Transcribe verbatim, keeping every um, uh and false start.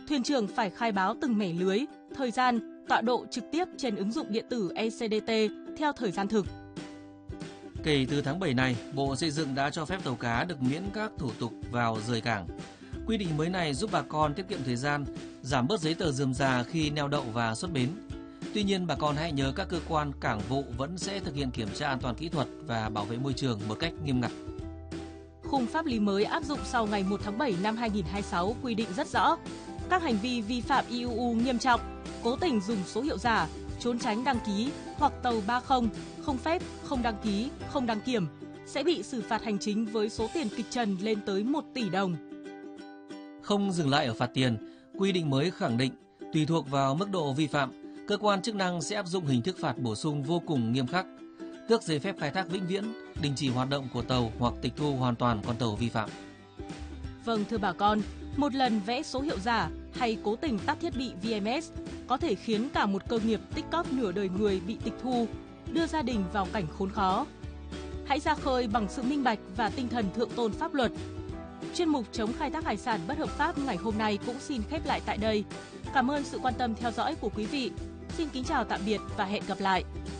thuyền trưởng phải khai báo từng mẻ lưới, thời gian, tọa độ trực tiếp trên ứng dụng điện tử e xê đê tê theo thời gian thực. Kể từ tháng bảy này, Bộ Xây dựng đã cho phép tàu cá được miễn các thủ tục vào rời cảng. Quy định mới này giúp bà con tiết kiệm thời gian, giảm bớt giấy tờ rườm rà khi neo đậu và xuất bến. Tuy nhiên, bà con hãy nhớ các cơ quan cảng vụ vẫn sẽ thực hiện kiểm tra an toàn kỹ thuật và bảo vệ môi trường một cách nghiêm ngặt. Khung pháp lý mới áp dụng sau ngày một tháng bảy năm hai nghìn không trăm hai mươi sáu quy định rất rõ. Các hành vi vi phạm i u u nghiêm trọng, cố tình dùng số hiệu giả, trốn tránh đăng ký hoặc tàu ba không, không phép, không đăng ký, không đăng kiểm sẽ bị xử phạt hành chính với số tiền kịch trần lên tới một tỷ đồng. Không dừng lại ở phạt tiền, quy định mới khẳng định tùy thuộc vào mức độ vi phạm, cơ quan chức năng sẽ áp dụng hình thức phạt bổ sung vô cùng nghiêm khắc, tước giấy phép khai thác vĩnh viễn, đình chỉ hoạt động của tàu hoặc tịch thu hoàn toàn con tàu vi phạm. Vâng, thưa bà con, một lần vẽ số hiệu giả hay cố tình tắt thiết bị vê em ét có thể khiến cả một cơ nghiệp tích cóp nửa đời người bị tịch thu, đưa gia đình vào cảnh khốn khó. Hãy ra khơi bằng sự minh bạch và tinh thần thượng tôn pháp luật. Chuyên mục chống khai thác hải sản bất hợp pháp ngày hôm nay cũng xin khép lại tại đây. Cảm ơn sự quan tâm theo dõi của quý vị. Xin kính chào tạm biệt và hẹn gặp lại.